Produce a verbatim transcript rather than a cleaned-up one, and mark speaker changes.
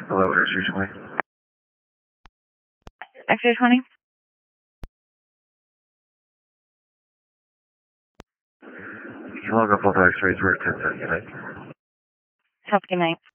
Speaker 1: Hello, X three twenty.
Speaker 2: X three twenty?
Speaker 1: You can log up both X-rays. We're at ten seventy. Good night.
Speaker 2: Have a good night.